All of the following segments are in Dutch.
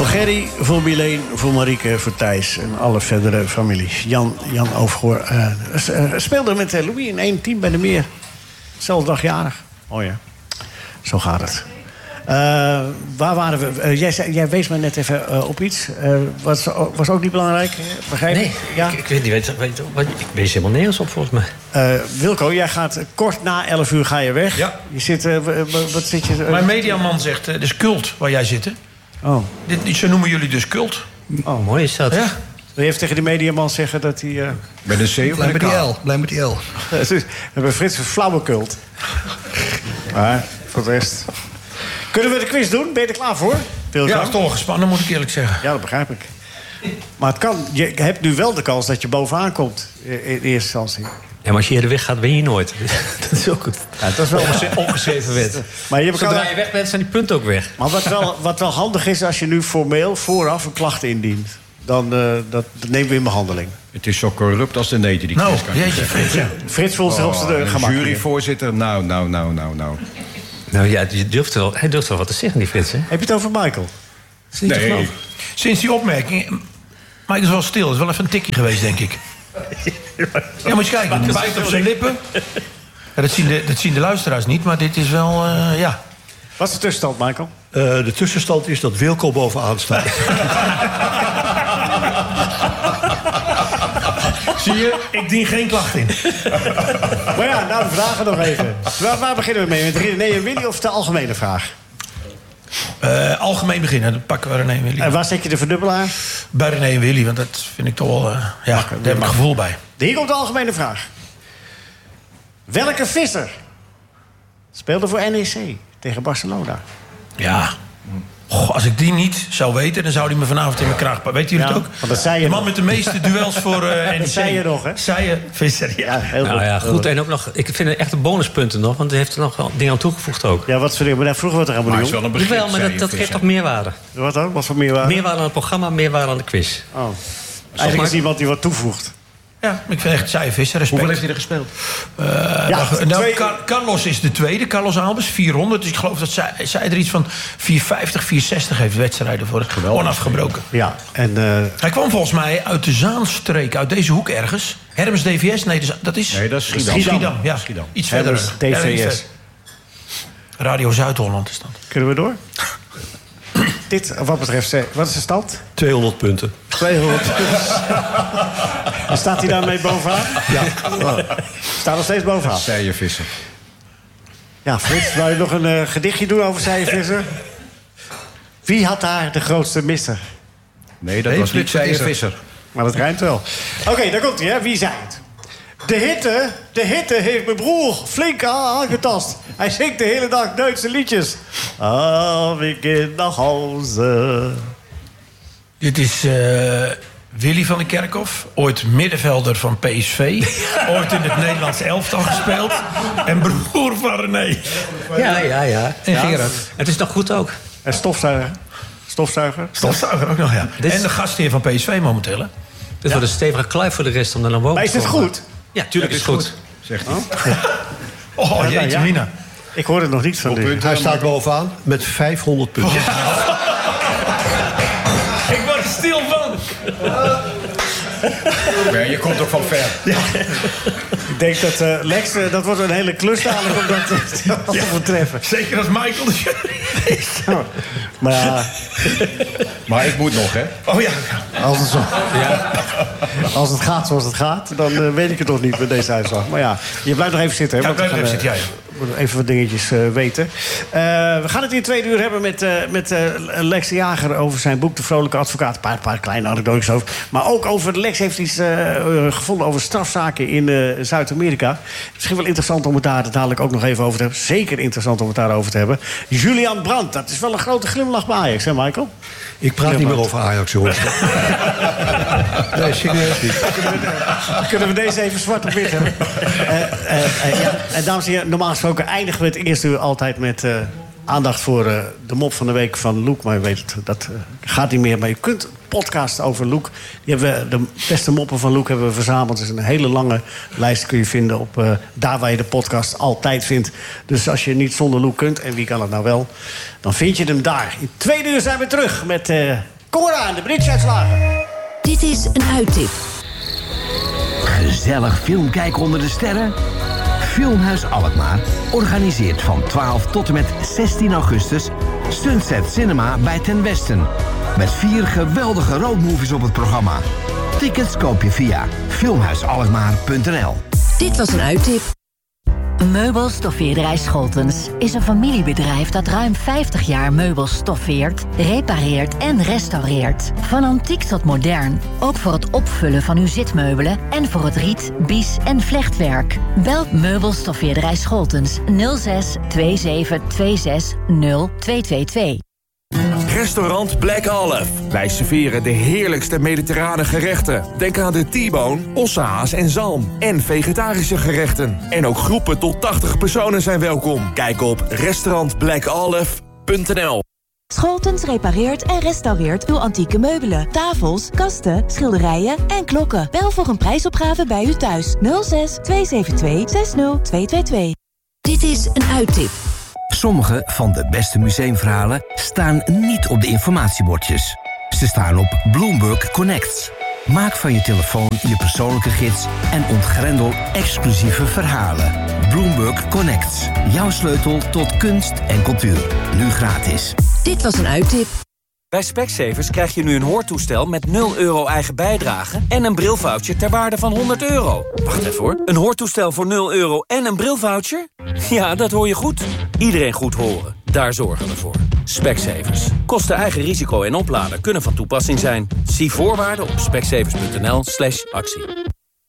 Gerry, voor Milene, voor Marieke, voor Thijs en alle verdere families. Jan Overgoor speelde met Louis in 1 team bij de Meer. Zelfde dag jarig. Oh ja, zo gaat het. Waar waren we? Jij wees me net even op iets. Was ook niet belangrijk, begrijp ik? Nee, ja? ik weet niet. Ik wees helemaal nergens op, volgens mij. Wilco, jij gaat kort na 11 uur ga je weg. Ja. Je zit, wat zit je... Mijn mediaman zegt, dit is cult waar jij zit, hè? Oh. Zo noemen jullie dus cult. Oh, mooi is dat. Ja. Wil je even tegen de mediaman zeggen dat hij... Met een C of Blijf met met een die K? L. Blijf met die L. We hebben Frits een flauwe cult. Maar voor de rest... Kunnen we de quiz doen? Ben je er klaar voor? Wilco? Ja, het is toch wel gespannen, moet ik eerlijk zeggen. Ja, dat begrijp ik. Maar het kan. Je hebt nu wel de kans dat je bovenaan komt in eerste instantie. Ja, maar als je eerder weg gaat, ben je nooit. Dat is ook goed. Ja, dat is wel Ongeschreven wet. Maar Zodra je weg bent, zijn die punten ook weg. Maar wat wel handig is, als je nu formeel vooraf een klacht indient, dan dat nemen we in behandeling. Het is zo corrupt als de neten die Nou, quiz kan. jeetje, Frits. Ja. Frits voelt zich op zijn gemak. Juryvoorzitter, nou. Nou ja, hij durft wel wat te zeggen, die Frits, hè? Heb je het over Michael? Is niet te Nee, geloven. Sinds die opmerking... Mike is wel stil. Het is wel even een tikje geweest, denk ik. Ja, moet je kijken. Een bijt op zijn lippen. Ja, dat zien de luisteraars niet, maar dit is wel... ja. Wat is de tussenstand, Michael? De tussenstand is dat Wilco bovenaan staat. Zie je? Ik dien geen klacht in. Maar ja, nou, de vragen nog even. Waar beginnen we mee? Met René en Willy of de algemene vraag? Algemeen beginnen, dan pakken we René en Willy. En waar zet je de verdubbelaar? Bij René en Willy, want dat vind ik toch wel... ja, daar heb ik een gevoel bij. Hier komt de algemene vraag. Welke visser speelde voor NEC tegen Barcelona? Ja. Goh, als ik die niet zou weten, dan zou die me vanavond in mijn kraag pakken. Weet jullie het ook? Want dat zei je de man nog. met de meeste duels voor NEC. Dat zei je nog, hè? Zei je, Visser, ja. Ja, heel Nou goed. ja, goed. En ook nog, ik vind het echt een bonuspunten nog, want hij heeft er nog wel dingen aan toegevoegd ook. Ja, wat voor dingen? Maar vroeger wat er helemaal Maar niet het is om. wel een begrip, Jawel, maar zei je, dat geeft Visser. toch meerwaarde. Wat dan? Wat voor meerwaarde? Meerwaarde aan het programma, meerwaarde aan de quiz. Oh. Eigenlijk is iemand die wat toevoegt. Ja, ik vind echt Saaie Visser, respect. Hoeveel heeft hij er gespeeld? Nou, twee- Carlos is de tweede, Carlos Albers, 400. Dus ik geloof dat zij er iets van 450, 460 heeft wedstrijden voor. Onafgebroken. Ja, en Hij kwam volgens mij uit de Zaanstreek, uit deze hoek ergens. Hermes DVS, nee, dat is Schiedam. Ja, Schiedam. iets Hermes verder. DVS. Ja, iets verder. Radio Zuid-Holland is dat. kunnen we door? Dit, wat betreft, wat is de stand? 200 punten. 200. En staat hij daarmee bovenaan? Ja. Oh. Staat nog steeds bovenaan. Zei je Visser. Ja, Frits, wou je nog een gedichtje doen over Seijenvisser? Wie had daar de grootste misser? Nee, dat was niet Zei je Visser. Maar dat rijmt wel. Oké, daar komt hij, hè. Wie zei het? De hitte heeft mijn broer flink aangetast. Hij zingt de hele dag Duitse liedjes. Ik in nach Hause. Dit is Willy van der Kerkhof, ooit middenvelder van PSV. Ooit in het Nederlands elftal gespeeld. En broer van René. Ja. En Gerard. Het is nog goed ook. En stofzuiger. Stofzuiger. Stofzuiger ook nog, ja. En de gastheer van PSV momenteel, hè? Dit wordt een stevige kluif voor de rest om er naar boven Maar is te dit komen. goed? Ja, tuurlijk is het goed. Zegt hij. Oh, jeetje, ja. mina. Ik hoorde nog niets van dit. Hij staat bovenaan met 500 punten. Ik word er stil van. Ja, je komt ook van ver. Ik denk dat Lex, dat wordt een hele klus dadelijk om dat te overtreffen. Zeker als Michael de jury is. Maar ja, Maar ik moet nog, hè? Oh ja. als het gaat zoals het gaat, dan weet ik het nog niet met deze uitslag. Maar ja, je blijft nog even zitten. Hè, Ja, want we blijf even gaan, zitten, we moeten even wat dingetjes weten. We gaan het in 2 uur hebben met Lex de Jager over zijn boek De Vrolijke Advocaat. Een paar kleine anekdotes over. Maar ook over, Lex heeft iets gevonden over strafzaken in Zuid-Amerika. Misschien wel interessant om het daar dadelijk ook nog even over te hebben. Zeker interessant om het daarover te hebben. Julian Brandt, dat is wel een grote glimlach bij Ajax, hè Michael? Ik praat niet meer over Ajax, jongens. Nee, serieus niet. Kunnen we deze even zwart op wit hebben? Ja. En dames en heren, normaal gesproken eindigen we het eerste uur altijd met aandacht voor de mop van de week van Loek. Maar je weet het, dat gaat niet meer. Maar je kunt een podcast over Loek. Die hebben we, de beste moppen van Loek hebben we verzameld. Het is een hele lange lijst, kun je vinden op daar waar je de podcast altijd vindt. Dus als je niet zonder Loek kunt, en wie kan het nou wel, dan vind je hem daar. In 2 uur zijn we terug met Kom eraan, de bridge-uitslagen. Dit is een uittip. Gezellig film kijken onder de sterren? Filmhuis Alkmaar organiseert van 12 tot en met 16 augustus... Sunset Cinema bij Ten Westen. Met 4 geweldige roadmovies op het programma. Tickets koop je via filmhuisalkmaar.nl. Dit was een uittip. Meubelstoffeerderij Scholtens is een familiebedrijf dat ruim 50 jaar meubels stoffeert, repareert en restaureert. Van antiek tot modern, ook voor het opvullen van uw zitmeubelen en voor het riet, bies en vlechtwerk. Bel Meubelstoffeerderij Scholtens 06 27 26 0222. Restaurant Black Olive. Wij serveren de heerlijkste mediterrane gerechten. Denk aan de T-bone, ossehaas en zalm. En vegetarische gerechten. En ook groepen tot 80 personen zijn welkom. Kijk op restaurantblackolive.nl. Scholtens repareert en restaureert uw antieke meubelen, tafels, kasten, schilderijen en klokken. Bel voor een prijsopgave bij u thuis. 06 272 60222. Dit is een uittip. Sommige van de beste museumverhalen staan niet op de informatiebordjes. Ze staan op Bloomberg Connects. Maak van je telefoon je persoonlijke gids en ontgrendel exclusieve verhalen. Bloomberg Connects. Jouw sleutel tot kunst en cultuur. Nu gratis. Dit was een uittip. Bij Specsavers krijg je nu een hoortoestel met 0 euro eigen bijdrage... en een brilvoucher ter waarde van €100. Wacht even hoor. Een hoortoestel voor 0 euro en een brilvoucher? Ja, dat hoor je goed. Iedereen goed horen. Daar zorgen we voor. Specsavers. Kosten eigen risico en oplader kunnen van toepassing zijn. Zie voorwaarden op specsavers.nl/actie.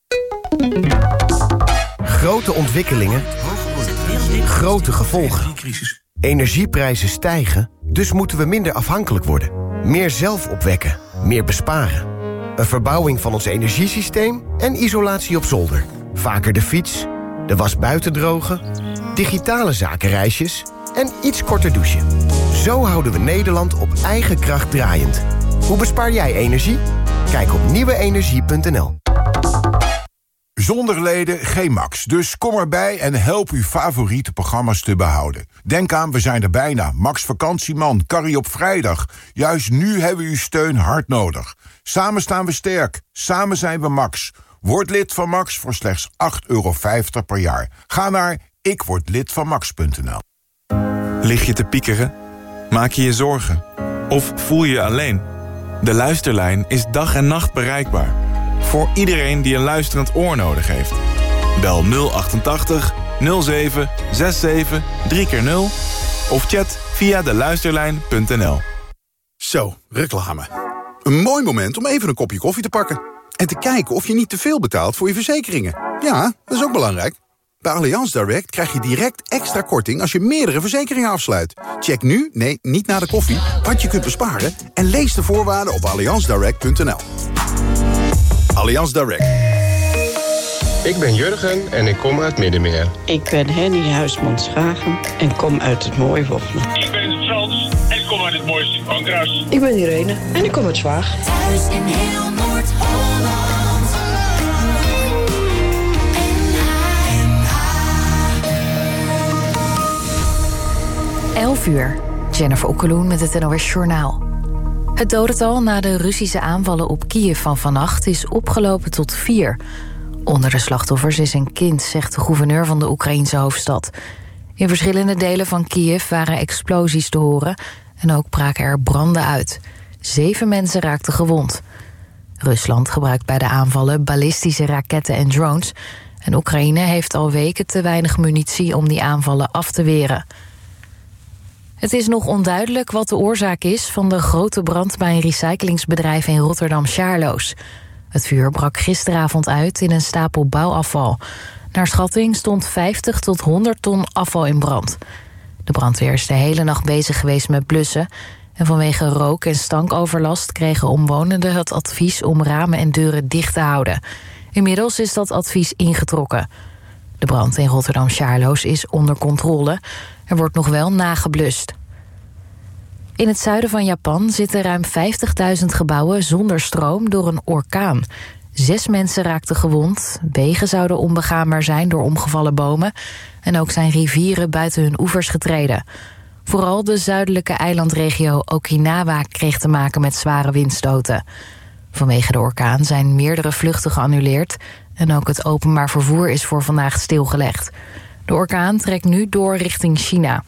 Grote ontwikkelingen. Grote gevolgen. Energieprijzen stijgen, dus moeten we minder afhankelijk worden. Meer zelf opwekken, meer besparen. Een verbouwing van ons energiesysteem en isolatie op zolder. Vaker de fiets, de was buiten drogen, digitale zakenreisjes en iets korter douchen. Zo houden we Nederland op eigen kracht draaiend. Hoe bespaar jij energie? Kijk op nieuweenergie.nl. Zonder leden geen Max, dus kom erbij en help uw favoriete programma's te behouden. Denk aan, we zijn er bijna. Max Vakantieman, Carrie op vrijdag. Juist nu hebben we uw steun hard nodig. Samen staan we sterk, samen zijn we Max. Word lid van Max voor slechts €8,50 per jaar. Ga naar ikwordlidvanmax.nl. Lig je te piekeren? Maak je je zorgen? Of voel je je alleen? De Luisterlijn is dag en nacht bereikbaar. Voor iedereen die een luisterend oor nodig heeft. Bel 088 07 67 3x0 of chat via deluisterlijn.nl. Zo, reclame. Een mooi moment om even een kopje koffie te pakken. En te kijken of je niet te veel betaalt voor je verzekeringen. Ja, dat is ook belangrijk. Bij Allianz Direct krijg je direct extra korting als je meerdere verzekeringen afsluit. Check nu, nee, niet na de koffie, wat je kunt besparen... en lees de voorwaarden op allianzdirect.nl. Allianz Direct. Ik ben Jurgen en ik kom uit Middenmeer. Ik ben Henny Huisman-Schagen en kom uit het mooie Wochelen. Ik ben Frans en ik kom uit het mooie Sint-Pancras. Ik ben Irene en ik kom uit Zwaag. Thuis in heel Noord-Holland. 11 uur. Jennifer Okkeloen met het NOS Journaal. Het dodental na de Russische aanvallen op Kiev van vannacht is opgelopen tot 4. Onder de slachtoffers is een kind, zegt de gouverneur van de Oekraïense hoofdstad. In verschillende delen van Kiev waren explosies te horen en ook braken er branden uit. 7 mensen raakten gewond. Rusland gebruikt bij de aanvallen ballistische raketten en drones. En Oekraïne heeft al weken te weinig munitie om die aanvallen af te weren. Het is nog onduidelijk wat de oorzaak is van de grote brand bij een recyclingsbedrijf in Rotterdam-Charloes. Het vuur brak gisteravond uit in een stapel bouwafval. Naar schatting stond 50 tot 100 ton afval in brand. De brandweer is de hele nacht bezig geweest met blussen. En vanwege rook- en stankoverlast kregen omwonenden het advies om ramen en deuren dicht te houden. Inmiddels is dat advies ingetrokken. De brand in Rotterdam-Charloes is onder controle. Er wordt nog wel nageblust. In het zuiden van Japan zitten ruim 50.000 gebouwen zonder stroom door een orkaan. 6 mensen raakten gewond. Wegen zouden onbegaanbaar zijn door omgevallen bomen. En ook zijn rivieren buiten hun oevers getreden. Vooral de zuidelijke eilandregio Okinawa kreeg te maken met zware windstoten. Vanwege de orkaan zijn meerdere vluchten geannuleerd en ook het openbaar vervoer is voor vandaag stilgelegd. De orkaan trekt nu door richting China.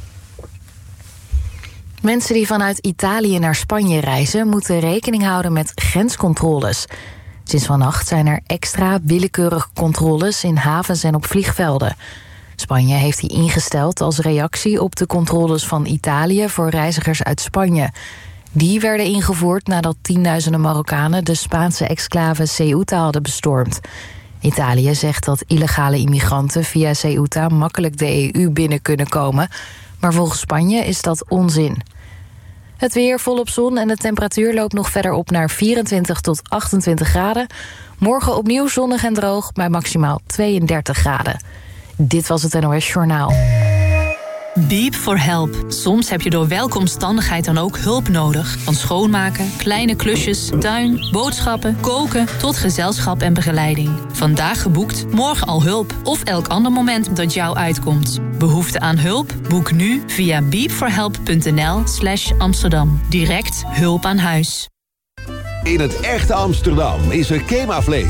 Mensen die vanuit Italië naar Spanje reizen moeten rekening houden met grenscontroles. Sinds vannacht zijn er extra willekeurige controles in havens en op vliegvelden. Spanje heeft die ingesteld als reactie op de controles van Italië voor reizigers uit Spanje. Die werden ingevoerd nadat tienduizenden Marokkanen de Spaanse exclave Ceuta hadden bestormd. Italië zegt dat illegale immigranten via Ceuta makkelijk de EU binnen kunnen komen, maar volgens Spanje is dat onzin. Het weer volop zon en de temperatuur loopt nog verder op naar 24 tot 28 graden. Morgen opnieuw zonnig en droog bij maximaal 32 graden. Dit was het NOS Journaal. Beep for Help. Soms heb je door welke omstandigheid dan ook hulp nodig. Van schoonmaken, kleine klusjes, tuin, boodschappen, koken tot gezelschap en begeleiding. Vandaag geboekt, morgen al hulp. Of elk ander moment dat jou uitkomt. Behoefte aan hulp? Boek nu via beepforhelp.nl/Amsterdam. Direct hulp aan huis. In het echte Amsterdam is er KEMA Vlees.